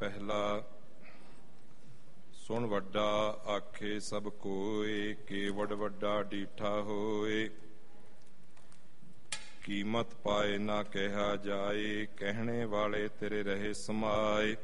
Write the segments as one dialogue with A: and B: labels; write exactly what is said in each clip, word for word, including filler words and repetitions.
A: ਪਹਿਲਾ। ਸੁਣ ਵੱਡਾ ਆਖੇ ਸਭ ਕੋਏ, ਕੇਵੜ ਵੱਡਾ ਡੀਠਾ ਹੋਏ। ਕੀਮਤ ਪਾਏ ਨਾ ਕਿਹਾ ਜਾਏ, ਕਹਿਣੇ ਵਾਲੇ ਤੇਰੇ ਰਹੇ ਸਮਾਏ।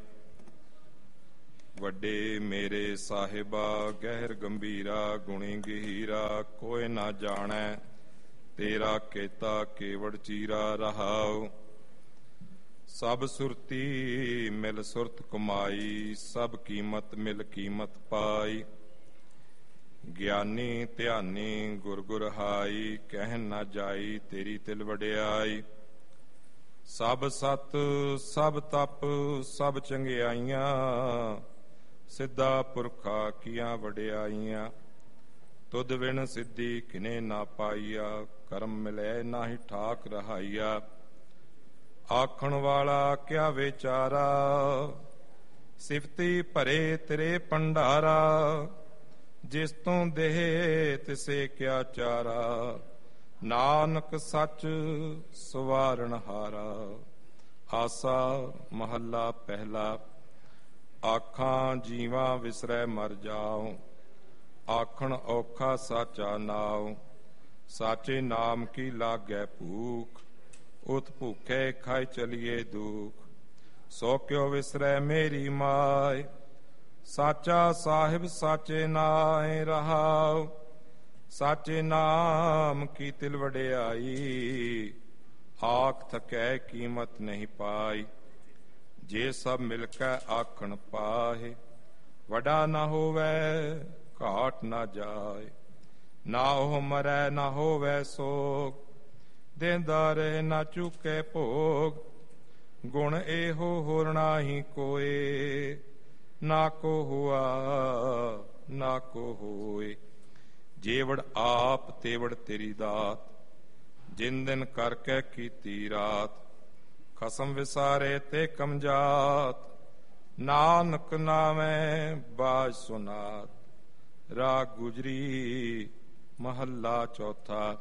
A: ਵੱਡੇ ਮੇਰੇ ਸਾਹਿਬਾ ਗਹਿਰ ਗੰਭੀਰਾ, ਗੁਣੀ ਗਹੀਰਾ ਕੋਇ ਨਾ ਜਾਣੈ। ਤੇਰਾ ਕੀਤਾ ਕੇਵੜ ਚੀਰਾ ਰਹਾਉ। ਸਭ ਸੁਰਤੀ ਮਿਲ ਸੁਰਤ ਕਮਾਈ, ਸਭ ਕੀਮਤ ਮਿਲ ਕੀਮਤ ਪਾਈ। ਗਿਆਨੀ ਧਿਆਨੀ ਗੁਰ ਗੁਰ ਹਾਈ, ਕਹਿਣ ਨਾ ਜਾਈ ਤੇਰੀ ਤਿਲ ਵਡਿਆਈ। ਸਭ ਸਤ ਸਭ ਤਪ ਸਭ ਚੰਗਿਆਈਆਂ, ਸਿੱਧਾ ਪੁਰਖਾ ਕੀਆਂ ਵਡਿਆਈਆਂ। ਤੁਧ ਵਿਣ ਸਿੱਧੀ ਕਿਨੇ ਨਾ ਪਾਈਆ, ਕਰਮ ਮਿਲੈ ਨਾਹੀ ਠਾਕ ਰਹਾਈਆ। ਆਖਣ ਵਾਲਾ ਕਿਆ ਵਿਚਾਰਾ, ਸਿਫਤੀ ਭਰੇ ਤੇਰੇ ਭੰਡਾਰਾ। ਜਿਸ ਤੋਂ ਦੇਹ ਤਿਸੇ ਕਿਆ ਚਾਰਾ, ਨਾਨਕ ਸੱਚ ਸਵਾਰਨ ਹਾਰਾ। ਆਸਾ ਮਹੱਲਾ ਪਹਿਲਾ। ਆਖਾਂ ਜੀਵਾਂ ਵਿਸਰੈ ਮਰ ਜਾਉ, ਆਖਣ ਔਖਾ ਸਾਚਾ ਨਾਉ। ਸਾਚੇ ਨਾਮ ਕੀ ਲਾਗੈ ਭੂਖ, ਉਤ ਭੁਖੇ ਖਾਇ ਚਲੀਏ ਦੁਖ। ਸੋ ਕਿਉ ਵਿਸਰੈ ਮੇਰੀ ਮਾਇ, ਸਾਚਾ ਸਾਹਿਬ ਸਾਚੇ ਨਾਇ ਰਹਾਉ। ਸਾਚੇ ਨਾਮ ਕੀ ਤਿਲ ਵਡਿਆਈ, ਆਖ ਥਕੈ ਕੀਮਤ ਨਹੀਂ ਪਾਈ। ਜੇ ਸਭ ਮਿਲ ਕੇ ਆਖਣ ਪਾਹੇ, ਵਡਾ ਨਾ ਹੋਵੈ ਘਾਟ ਨਾ ਜਾਏ। ਨਾ ਉਹ ਮਰੈ ਨਾ ਹੋਵੈ ਸੋਗ, ਦੇਂਦਾ ਰਹੇ ਨਾ ਚੁਕੇ ਭੋਗ। ਗੁਣ ਇਹੋ ਹੋਰ ਨਾਹੀ ਕੋਏ, ਨਾ ਕੋ ਹੁਆ ਨਾ ਕੋ ਹੋਏ। ਜੇਵੜ ਆਪ ਤੇਵੜ ਤੇਰੀ ਦਾਤ, ਜਿਨ ਦਿਨ ਕਰਕੇ ਕੀਤੀ ਰਾਤ। ਖਸਮ ਵਿਸਾਰੇ ਤੇ ਕਮਜਾਤ, ਨਾਨਕ ਨਾਮੈ ਬਾਜ ਸੁਨਾਤ। ਰਾਗ ਗੁਜਰੀ ਮਹੱਲਾ ਚੌਥਾ।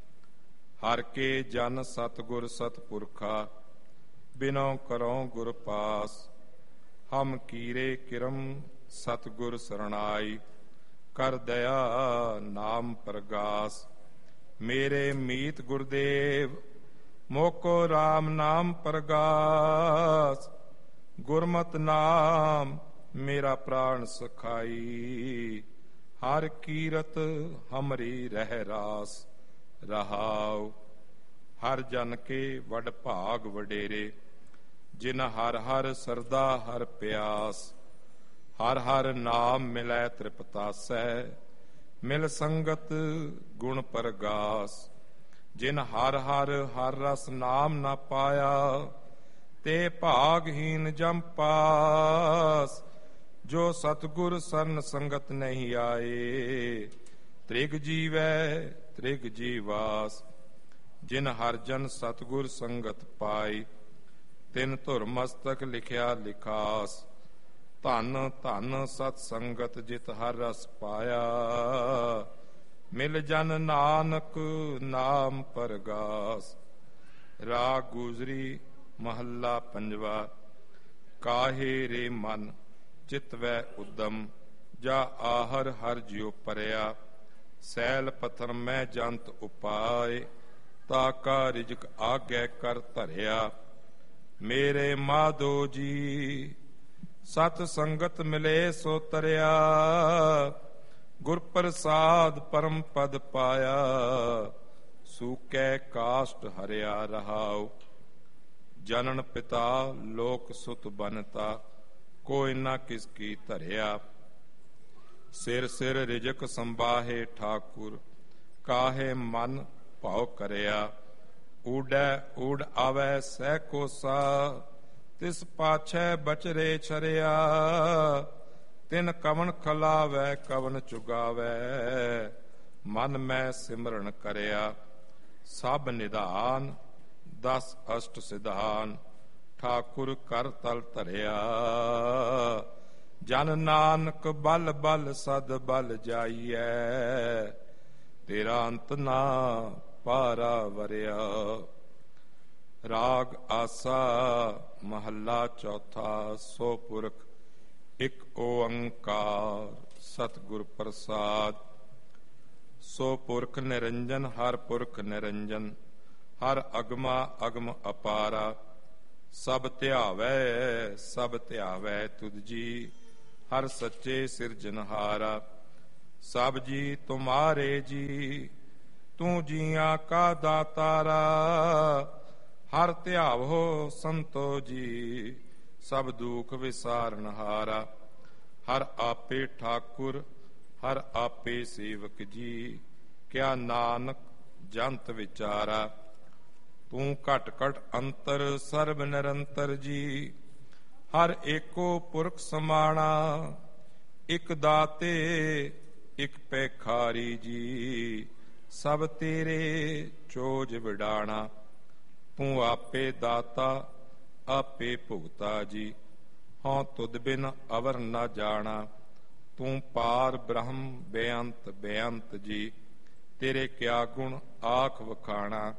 A: ਹਰ ਕੇ ਜਨ ਸਤਿਗੁਰ ਸਤਿਪੁਰਖਾ, ਬਿਨੋ ਕਰੋ ਗੁਰ ਪਾਸ। ਹਮ ਕੀਰੇ ਕਿਰਮ ਸਤਿਗੁਰ ਸਰਣਾਈ, ਕਰ ਦਇਆ ਨਾਮ ਪ੍ਰਗਾਸ। ਮੇਰੇ ਮੀਤ ਗੁਰਦੇਵ ਮੋਕੋ ਰਾਮ ਨਾਮ ਪ੍ਰਗਾਸ। ਗੁਰਮਤਿ ਨਾਮ ਮੇਰਾ ਪ੍ਰਾਣ ਸਖਾਈ, ਹਰ ਕੀਰਤ ਹਮਰੀ ਰਹਿ ਰਾਸ। ਰਹਾਉ ਹਰ ਜਨ ਕੇ ਵਡ ਭਾਗ ਵਡੇਰੇ, ਜਿਨ ਹਰ ਹਰ ਸਰਦਾ ਹਰ ਪਿਆਸ। ਹਰ ਹਰ ਨਾਮ ਮਿਲੈ ਤ੍ਰਿਪਤਾਸੈ, ਮਿਲ ਸੰਗਤ ਗੁਣ ਪਰਗਾਸ। ਜਿਨ ਹਰ ਹਰ ਹਰ ਰਸ ਨਾਮ ਨਾ ਪਾਇਆ, ਤੇ ਭਾਗਹੀਨ ਜਮ ਪਾਸ। ਜੋ ਸਤਿਗੁਰ ਸਰਨ ਸੰਗਤ ਨਹੀਂ ਆਏ, ਤ੍ਰਿਗ ਜੀਵੈ ਤ੍ਰਿਗ ਜੀਵਾਸ। ਜਿਨ ਹਰ ਜਨ ਸਤਿਗੁਰ ਸੰਗਤ ਪਾਈ, ਤਿਨ ਧੁਰ ਮਸਤਕ ਲਿਖਿਆ ਲਿਖਾਸ। ਧਨ ਧਨ ਸਤ ਸੰਗਤ ਜਿਤ ਹਰ ਰਸ ਪਾਇਆ, ਮਿਲ ਜਨ ਨਾਨਕ ਨਾਮ ਪਰਗਾਸ। ਰਾਗ ਗੁਜਰੀ ਮਹੱਲਾ ਪੰਜਵਾ। ਕਾਹੇ ਰੇ ਮਨ ਚਿਤਵੈ ਉਦਮ, ਜਾ ਆਹਰ ਹਰ ਜਿਉ ਪਰਿਆ। ਸੈਲ ਪਥਰ ਮੈਂ ਜੰਤ ਉਪਾਏ, ਤਾਕਾ ਰਿਜਕ ਆਗੈ ਕਰ ਧਰਿਆ। ਮੇਰੇ ਮਾਧੋ ਜੀ ਸਤ ਸੰਗਤ ਮਿਲੇ ਸੋ ਤਰਿਆ। ਗੁਰ ਪ੍ਰਸਾਦ ਪਰਮ ਪਦ ਪਾਇਆ, ਸੂਕੈ ਕਾਸ਼ਟ ਹਰਿਆ ਰਹਾਉ। ਜਨਨ ਪਿਤਾ ਲੋਕ ਸੁਤ ਬਨਤਾ, ਕੋਈ ਨਾ ਕਿਸ ਕੀ ਧਰਿਆ। ਸਿਰ ਸਿਰ ਰਿਜਕ ਸੰਬਾਹੇ ਠਾਕੁਰ, ਕਾਹੇ ਮਨ ਭਾਉ ਕਰਿਆ। ਊਡੈ ਊਡ ਆਵੈ ਸਹਿ ਕੋਸਾ, ਤਿਸ ਪਾਛੈ ਬਚਰੇ ਛਰਿਆ। ਤਿਨ ਕਵਣ ਖਲਾਵੈ ਕਵਣ ਚੁਗਾਵੈ, ਮਨ ਮੈਂ ਸਿਮਰਨ ਕਰਿਆ। ਸਭ ਨਿਧਾਨ ਦਸ ਅਸ਼ਟ ਸਿਧਾਨ, ਠਾਕੁਰ ਕਰ ਤਲ ਧਰਿਆ। ਜਨ ਨਾਨਕ ਬਲ ਬਲ ਸਦ ਬਲ ਜਾਈਐ, ਤੇਰਾ ਅੰਤ ਨਾ ਪਾਰਾ ਵਰਿਆ। ਰਾਗ ਆਸਾ ਮਹੱਲਾ ਚੌਥਾ। ਸੋ ਪੁਰਖ ਇੱਕ ਓੰਕਾਰ ਸਤਿਗੁਰ ਪ੍ਰਸਾਦ। ਸੋ ਪੁਰਖ ਨਿਰੰਜਨ ਹਰ ਪੁਰਖ ਨਿਰੰਜਨ, ਹਰ ਅਗਮਾ ਅਗਮ ਅਪਾਰਾ। ਸਭ ਧਿਆਵੈ ਸਭ ਧਿਆਵੈ ਤੁਧ ਜੀ, ਹਰ ਸੱਚੇ ਸਿਰਜਨਹਾਰਾ। ਸਭ ਜੀ ਤੁਮਾਰੇ ਜੀ, ਤੂੰ ਜੀਆਂ ਕਾ ਦਾਤਾਰਾ। ਹਰ ਧਿਆਵੋ ਸੰਤੋ ਜੀ, ਸਭ ਦੁਖ ਵਿਸਾਰਨਹਾਰਾ। ਹਰ ਆਪੇ ਠਾਕੁਰ ਹਰ ਆਪੇ ਸੇਵਕ ਜੀ, ਕਿਆ ਨਾਨਕ ਜੰਤ ਵਿਚਾਰਾ। ਤੂੰ ਘਟ ਘਟ ਅੰਤਰ ਸਰਬ ਨਿਰੰਤਰ ਜੀ, ਹਰ ਏਕੋ ਪੁਰਖ ਸਮਾਣਾ। ਇਕ ਦਾਤੇ ਇਕ ਪੈਖਾਰੀ ਜੀ, ਸਭ ਤੇਰੇ ਚੋਜ ਵਿਡਾਣਾ। ਤੂੰ ਆਪੇ ਦਾਤਾ ਆਪੇ ਭੁਗਤਾ ਜੀ, ਹਉ ਤੁਧ ਬਿਨ ਅਵਰ ਨਾ ਜਾਣਾ। ਤੂੰ ਪਾਰ ਬ੍ਰਹਮ ਬੇਅੰਤ ਬੇਅੰਤ ਜੀ, ਤੇਰੇ ਕਿਆ ਗੁਣ ਆਖ ਵਖਾਣਾ।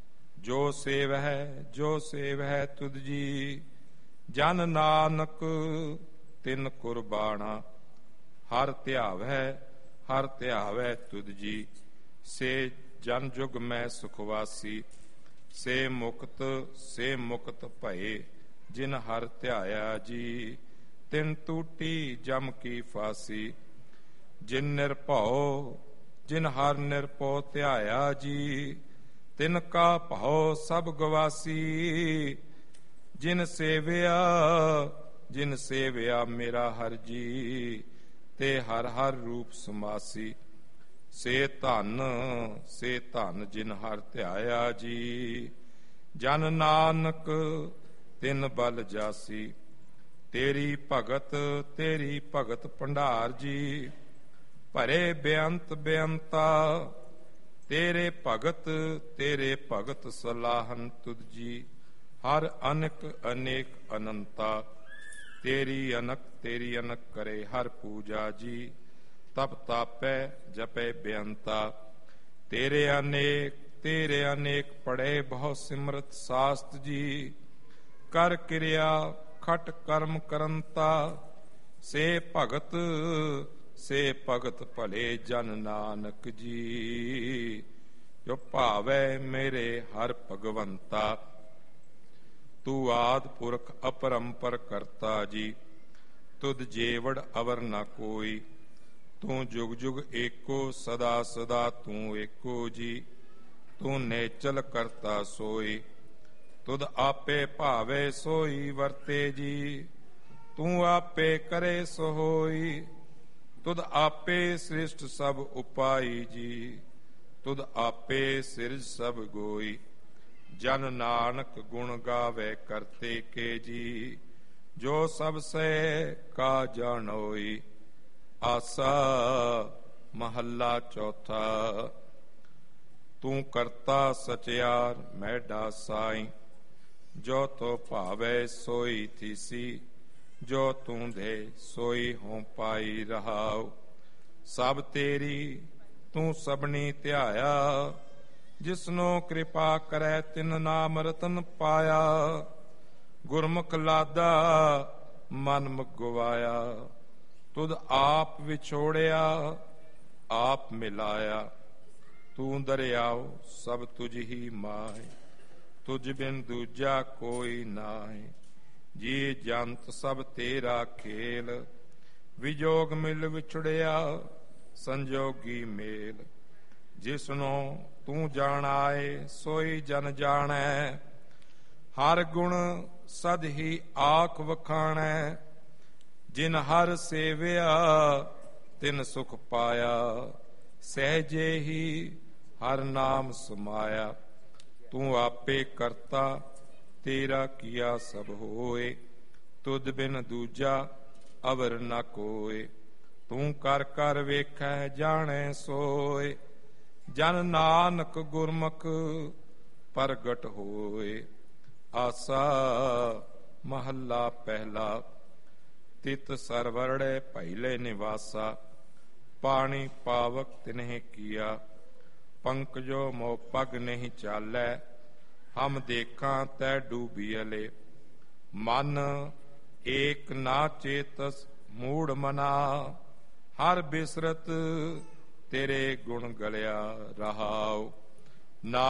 A: ਜੋ ਸੇਵ ਹੈ ਜੋ ਸੇਵ ਹੈ ਤੁਧ ਜੀ, ਜਨ ਨਾਨਕ ਤਿਨ ਕੁਰਬਾਣਾ। ਹਰ ਧਿਆਵੈ ਹਰ ਧਿਆਵੈ ਤੁਧ ਜੀ, ਸੇ ਜਨ ਜੁਗ ਮੈਂ ਸੁਖਵਾਸੀ। ਸੇ ਮੁਕਤ ਸੇ ਮੁਕਤ ਭਏ, ਜਿਨ ਹਰ ਧਿਆਇਆ ਜੀ, ਤਿਨ ਟੂਟੀ ਜਮ ਕੀ ਫਾਸੀ। ਜਿਨ ਨਿਰਭਉ ਜਿਨ ਹਰ ਨਿਰਭਉ ਧਿਆਇਆ ਜੀ, ਤਿਨ ਕਾ ਭਉ ਸਭ ਗਵਾਸੀ। ਜਿਨ ਸੇਵਿਆ ਜਿਨ ਸੇਵਿਆ ਮੇਰਾ ਹਰ ਜੀ, ਤੇ ਹਰ ਹਰ ਰੂਪ ਸਮਾਸੀ। ਸੇ ਧਨ ਸੇ ਧਨ ਜਿਨ ਹਰ ਧਿਆਇਆ ਜੀ, ਜਨ ਨਾਨਕ ਤਿਨ ਬਲ ਜਾਸੀ। ਤੇਰੀ ਭਗਤ ਤੇਰੀ ਭਗਤ ਭੰਡਾਰ ਜੀ, ਭਰੇ ਬੇਅੰਤ ਬੇਅੰਤਾ। ਤੇਰੇ ਭਗਤ ਤੇਰੇ ਭਗਤ ਸਲਾਹਨ ਤੁਧ ਜੀ, ਹਰ ਅਨਕ ਅਨੇਕ ਅਨੰਤਾ। ਤੇਰੀ ਅਨਕ ਤੇਰੀ ਅਨਕ ਕਰੇ ਹਰ ਪੂਜਾ ਜੀ, ਤਪ ਤਾਪੈ ਜਪੈ ਬੇਅੰਤਾ। ਤੇਰੇ ਅਨੇਕ ਤੇਰੇ ਅਨੇਕ ਪੜੇ ਬਹੁ ਸਿਮਰਤ ਸਾਸਤ ਜੀ, ਕਰ ਕਿਰਿਆ ਖਟ ਕਰਮ ਕਰੰਤਾ। ਸੇ ਭਗਤ ਸੇ ਭਗਤ ਭਲੇ ਜਨ ਨਾਨਕ ਜੀ, ਜੋ ਭਾਵੈ ਮੇਰੇ ਹਰ ਭਗਵੰਤਾ। ਤੂੰ ਆਦਿ ਪੁਰਖ ਅਪਰੰਪਰ ਕਰਤਾ ਜੀ, ਤੁਧ ਜੇਵੜ ਅਵਰ ਨਾ ਕੋਈ। ਤੂੰ ਜੁਗ ਜੁਗ ਏਕੋ ਸਦਾ ਸਦਾ ਤੂੰ ਏਕੋ ਜੀ, ਤੂੰ ਨੇਚਲ ਕਰਤਾ ਸੋਈ। ਤੁਧ ਆਪੇ ਭਾਵੇ ਸੋਈ ਵਰਤੇ ਜੀ, ਤੂੰ ਆਪੇ ਕਰੇ ਸੋ ਹੋਈ। ਤੁਧ ਆਪੇ ਸ੍ਰਿਸ਼ਟ ਸਭ ਉਪਾਈ ਜੀ, ਤੁਧ ਆਪੇ ਸਿਰਜ ਸਭ ਗੋਈ। ਜਨ ਨਾਨਕ ਗੁਣ ਗਾਵੇ ਕਰਤੇ ਕੇ ਜੀ, ਜੋ ਸਭ ਸੇ ਕਾ ਜਾਣੋਈ। ਆਸਾ ਮਹੱਲਾ ਚੌਥਾ। ਤੂੰ ਕਰਤਾ ਸਚਿਆਰ ਮੈਡਾ ਸਾਈ, ਜੋ ਤੋ ਭਾਵੇ ਸੋਈ ਥੀਸੀ। ਜੋ ਤੂੰ ਦੇ ਸੋਈ ਹੋਂ ਪਾਈ ਰਹਾਉ। ਸਭ ਤੇਰੀ ਤੂੰ ਸਭਨੀ ਧਿਆਇਆ, ਜਿਸਨੋ ਕਿਰਪਾ ਕਰੈ ਤਿਨ ਨਾਮ ਰਤਨ ਪਾਇਆ। ਗੁਰਮੁਖ ਲਾਦਾ ਮਨ ਮੁਗਵਾਇਆ, ਤੁਧ ਆਪ ਵਿਛੋੜਿਆ ਆਪ ਮਿਲਾਇਆ। ਤੂੰ ਦਰਿਆਉ ਸਭ ਤੁਝ ਹੀ ਮਾਹਿ, ਤੁਝ ਬਿਨ ਦੂਜਾ ਕੋਈ ਨਾਹਿ। ਜੀ ਜੰਤ ਸਭ ਤੇਰਾ ਖੇਲ, ਵਿਜੋਗ ਮਿਲ ਵਿਛੜਿਆ ਸੰਜੋਗੀ ਮੇਲ। ਜਿਸਨੋ ਤੂੰ ਜਾਣਾਏ ਸੋਈ ਜਨ ਜਾਣੈ, ਹਰ ਗੁਣ ਸਦ ਹੀ ਆਖ ਵਖਾਣੈ। ਜਿਨ ਹਰ ਸੇਵਿਆ ਤਿਨ ਸੁਖ ਪਾਇਆ, ਸਹਿਜੇ ਹੀ ਹਰ ਨਾਮ ਸਮਾਇਆ। ਤੂੰ ਆਪੇ ਕਰਤਾ ਤੇਰਾ ਕੀਆ ਸਭ ਹੋਏ, ਤੁਧ ਬਿਨ ਦੂਜਾ ਅਵਰ ਨ ਕੋਏ। ਤੂੰ ਕਰ ਕਰ ਵੇਖੈ ਜਾਣੈ ਸੋਏ, ਜਨ ਨਾਨਕ ਗੁਰਮੁਖ ਪ੍ਰਗਟ ਹੋਏ। ਆਸਾ ਮਹੱਲਾ ਪਹਿਲਾ। ਤਿਤ ਸਰਵਰੜੇ ਪਹਿਲੇ ਨਿਵਾਸਾ, ਪਾਣੀ ਪਾਵਕ ਤਿਨਹਿ ਕੀਆ। ਪੰਕਜੋ ਮੋ ਪਗ ਨਹੀਂ ਚਾਲੈ, ਹਮ ਦੇਖਾਂ ਤੈ ਡੂਬੀਅਲੇ। ਮਨ ਏਕ ਨਾ ਚੇਤਸ ਮੂੜ ਮਨਾ, ਹਰ ਬਿਸਰਤ ਤੇਰੇ ਗੁਣ ਗਲਿਆ ਰਹਾਉ। ਨਾ